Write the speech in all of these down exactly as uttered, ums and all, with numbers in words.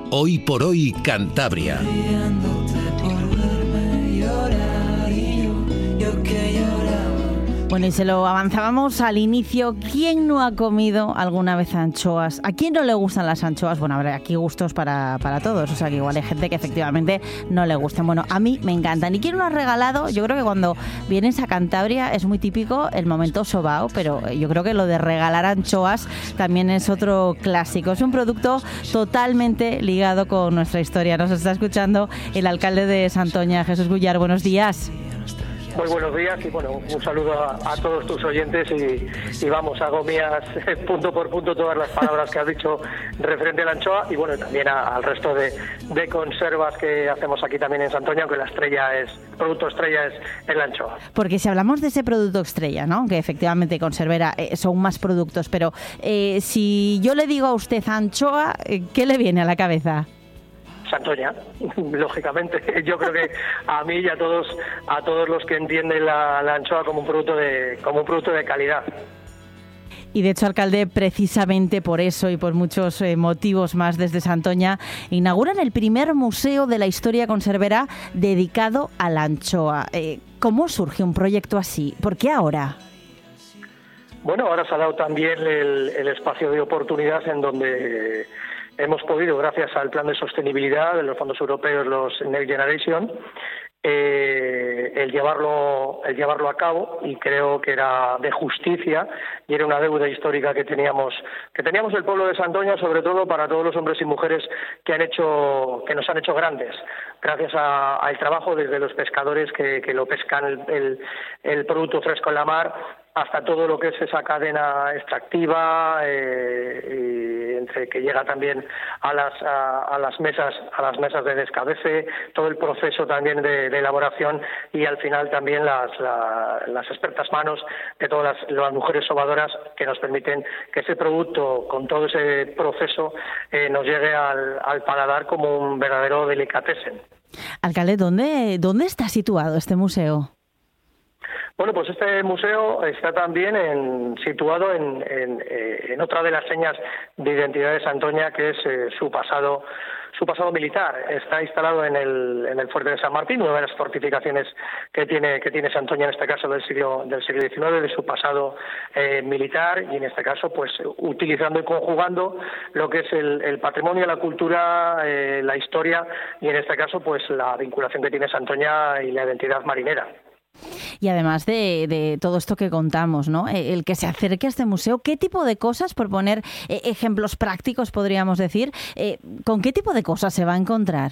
Hoy por hoy Cantabria. Bueno, y se lo avanzábamos al inicio. ¿Quién no ha comido alguna vez anchoas? ¿A quién no le gustan las anchoas? Bueno, habrá aquí gustos para, para todos. O sea, que igual hay gente que efectivamente no le gustan. Bueno, a mí me encantan. ¿Y quién lo ha regalado? Yo creo que cuando vienes a Cantabria es muy típico el momento sobao, pero yo creo que lo de regalar anchoas también es otro clásico. Es un producto totalmente ligado con nuestra historia. Nos está escuchando el alcalde de Santoña, Jesús Gullar. Buenos días. Muy buenos días y bueno, un saludo a, a todos tus oyentes y, y vamos, hago mías punto por punto todas las palabras que has dicho referente a la anchoa y bueno, también a, al resto de, de conservas que hacemos aquí también en Santoña, aunque la estrella es, producto estrella es, es la anchoa. Porque si hablamos de ese producto estrella, ¿no? Que efectivamente Conservera eh, son más productos, pero eh, si yo le digo a usted anchoa, eh, ¿qué le viene a la cabeza? Santoña, lógicamente. Yo creo que a mí y a todos a todos los que entienden la, la anchoa como un producto de como un producto de calidad. Y de hecho, alcalde, precisamente por eso y por muchos eh, motivos más desde Santoña, inauguran el primer museo de la historia conservera dedicado a la anchoa. Eh, ¿Cómo surge un proyecto así? ¿Por qué ahora? Bueno, ahora se ha dado también el, el espacio de oportunidad en donde hemos podido, gracias al plan de sostenibilidad de los fondos europeos, los Next Generation, eh, el llevarlo el llevarlo a cabo, y creo que era de justicia y era una deuda histórica que teníamos que teníamos el pueblo de Santoña, sobre todo para todos los hombres y mujeres que han hecho que nos han hecho grandes, gracias al trabajo desde los pescadores que, que lo pescan el, el, el producto fresco en la mar, hasta todo lo que es esa cadena extractiva, eh, y entre que llega también a las a, a las mesas a las mesas de descabece, todo el proceso también de, de elaboración y al final también las la, las expertas manos de todas las, las mujeres sobadoras que nos permiten que ese producto con todo ese proceso eh, nos llegue al, al paladar como un verdadero delicatessen. Alcalde, ¿dónde dónde está situado este museo? Bueno, pues este museo está también en, situado en, en, en otra de las señas de identidad de Santoña, que es eh, su pasado su pasado militar. Está instalado en el, en el fuerte de San Martín, una de las fortificaciones que tiene que tiene Santoña, en este caso del siglo del siglo diecinueve, de su pasado eh, militar, y en este caso pues utilizando y conjugando lo que es el, el patrimonio, la cultura, eh, la historia y en este caso pues la vinculación que tiene Santoña y la identidad marinera. Y además de, de todo esto que contamos, ¿no? El que se acerque a este museo, ¿qué tipo de cosas, por poner eh, ejemplos prácticos, podríamos decir, eh, con qué tipo de cosas se va a encontrar?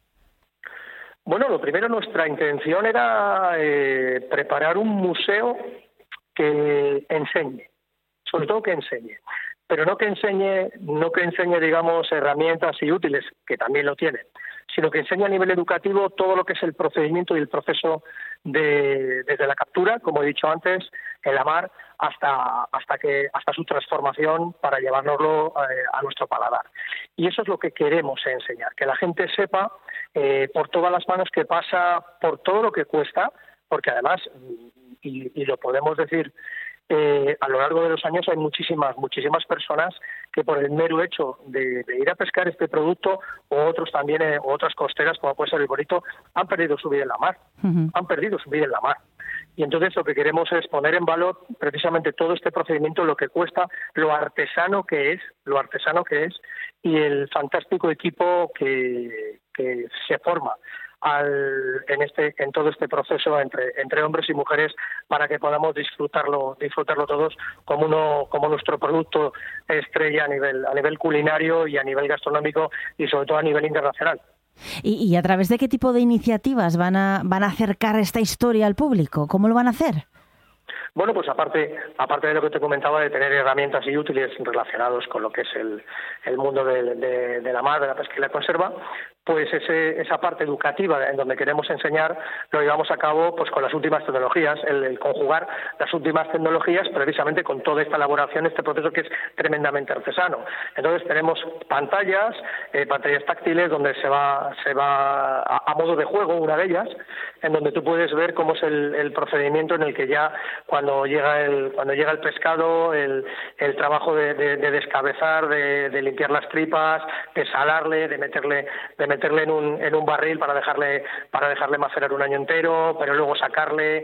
Bueno, lo primero, nuestra intención era eh, preparar un museo que enseñe, sobre todo que enseñe, pero no que enseñe, no que enseñe, digamos, herramientas y útiles, que también lo tiene, sino que enseñe a nivel educativo todo lo que es el procedimiento y el proceso de, desde la captura, como he dicho antes, en la mar, hasta hasta que hasta su transformación para llevárnoslo eh, a nuestro paladar. Y eso es lo que queremos enseñar, que la gente sepa eh, por todas las manos que pasa, por todo lo que cuesta, porque además, y, y lo podemos decir, Eh, a lo largo de los años hay muchísimas muchísimas personas que por el mero hecho de, de ir a pescar este producto, o otros también, eh, o otras costeras como puede ser el Bonito, han perdido su vida en la mar, uh-huh. han perdido su vida en la mar. Y entonces lo que queremos es poner en valor precisamente todo este procedimiento, lo que cuesta, lo artesano que es, lo artesano que es, y el fantástico equipo que, que se forma Al, en este en todo este proceso entre entre hombres y mujeres, para que podamos disfrutarlo disfrutarlo todos como uno como nuestro producto estrella a nivel a nivel culinario y a nivel gastronómico y sobre todo a nivel internacional. ¿Y, y a través de qué tipo de iniciativas van a van a acercar esta historia al público? ¿Cómo lo van a hacer? Bueno, pues aparte aparte de lo que te comentaba, de tener herramientas y útiles relacionados con lo que es el, el mundo de, de, de la mar, de la pesca y la conserva, pues ese, esa parte educativa en donde queremos enseñar lo llevamos a cabo pues con las últimas tecnologías, el, el conjugar las últimas tecnologías precisamente con toda esta elaboración, este proceso que es tremendamente artesano. Entonces tenemos pantallas, eh, pantallas táctiles donde se va, se va a, a modo de juego, una de ellas, en donde tú puedes ver cómo es el, el procedimiento en el que ya cuando llega el, cuando llega el pescado, el, el trabajo de, de, de descabezar, de, de limpiar las tripas, de salarle, de meterle, de meterle en un, en un barril para dejarle para dejarle macerar un año entero, pero luego sacarle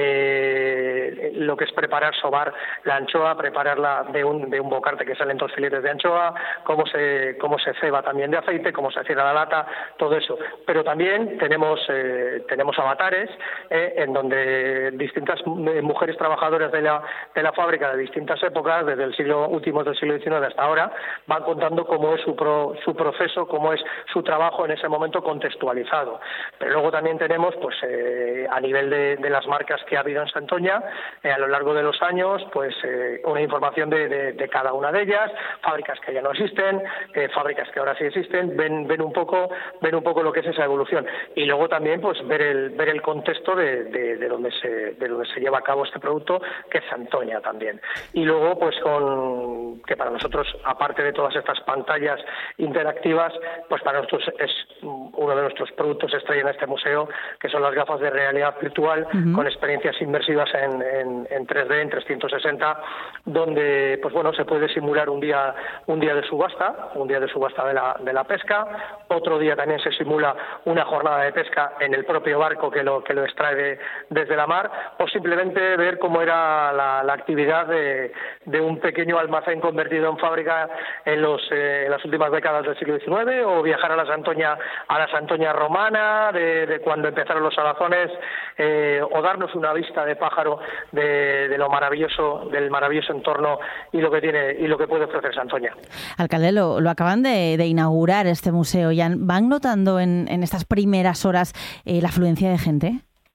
eh, lo que es preparar, sobar la anchoa, prepararla de un de un bocarte que salen dos filetes de anchoa, cómo se cómo se ceba también de aceite, cómo se cierra la lata, todo eso. Pero también tenemos eh, tenemos avatares eh, en donde distintas mujeres trabajadoras de la de la fábrica de distintas épocas, desde el siglo últimos del siglo diecinueve hasta ahora, van contando cómo es su pro, su proceso, cómo es su trabajo en ese momento contextualizado. Pero luego también tenemos, pues eh, a nivel de, de las marcas que ha habido en Santoña, eh, a lo largo de los años, pues eh, una información de, de, de cada una de ellas, fábricas que ya no existen, eh, fábricas que ahora sí existen, ven, ven un poco, ven un poco lo que es esa evolución. Y luego también, pues ver el, ver el contexto de, de, de donde se, de donde se lleva a cabo este producto, que es Santoña también. Y luego, pues con, que para nosotros, aparte de todas estas pantallas interactivas, pues para nosotros es uno de nuestros productos estrella en este museo, que son las gafas de realidad virtual, uh-huh, con experiencias inmersivas en, en, en tres D, en trescientos sesenta, donde pues bueno se puede simular un día un día de subasta, un día de subasta de la, de la pesca, otro día también se simula una jornada de pesca en el propio barco que lo que lo extrae de, desde la mar, o simplemente ver cómo era la, la actividad de, de un pequeño almacén convertido en fábrica en, los, eh, en las últimas décadas del siglo diecinueve, o viajar a la Santoña a la Santoña romana, de, de cuando empezaron los salazones, eh, o darnos una vista de pájaro de, de lo maravilloso, del maravilloso entorno y lo que tiene y lo que puede ofrecer Santoña. Alcalde, lo, lo acaban de, de inaugurar este museo. ¿Ya van notando en, en estas primeras horas eh, la afluencia de gente?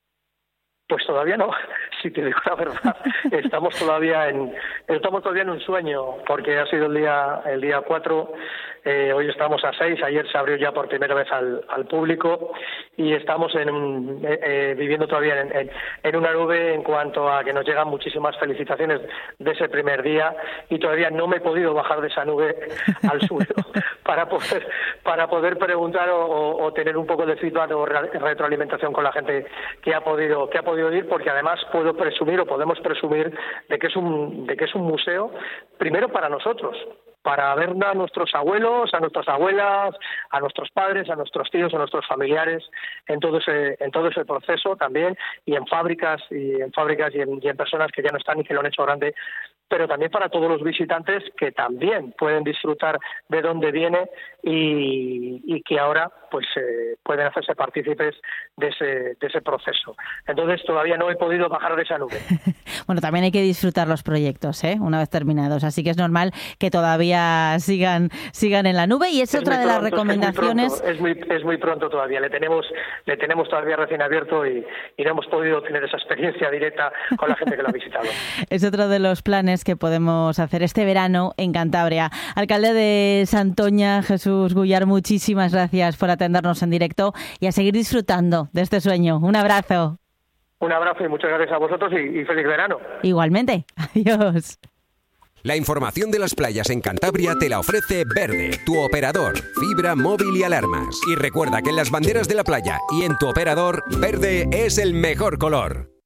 Pues todavía no, si te digo la verdad, estamos todavía en estamos todavía en un sueño, porque ha sido el día el día cuatro, eh, hoy estamos a seis, ayer se abrió ya por primera vez al, al público y estamos en un, eh, eh, viviendo todavía en, en, en una nube en cuanto a que nos llegan muchísimas felicitaciones de ese primer día, y todavía no me he podido bajar de esa nube al suelo para poder para poder preguntar o, o, o tener un poco de feedback o re, retroalimentación con la gente que ha podido que ha podido ir, porque además puedo presumir o podemos presumir de que es un de que es un museo primero para nosotros, para ver a nuestros abuelos, a nuestras abuelas, a nuestros padres, a nuestros tíos, a nuestros familiares en todo ese en todo ese proceso también, y en fábricas y en fábricas y en, y en personas que ya no están y que lo han hecho grande, pero también para todos los visitantes que también pueden disfrutar de dónde viene y, y que ahora pues eh, pueden hacerse partícipes de ese de ese proceso. Entonces todavía no he podido bajar de esa nube. Bueno, también hay que disfrutar los proyectos, ¿eh? Una vez terminados, así que es normal que todavía sigan sigan en la nube, y es, es otra de pronto, las recomendaciones. Es muy, es muy pronto todavía, le tenemos le tenemos todavía recién abierto y, y no hemos podido tener esa experiencia directa con la gente que lo ha visitado. Es otro de los planes que podemos hacer este verano en Cantabria. Alcalde de Santoña, Jesús Guyar, muchísimas gracias por atendernos en directo y a seguir disfrutando de este sueño. Un abrazo. Un abrazo y muchas gracias a vosotros y, y feliz verano. Igualmente. Adiós. La información de las playas en Cantabria te la ofrece Verde, tu operador, fibra, móvil y alarmas. Y recuerda que en las banderas de la playa y en tu operador, verde es el mejor color.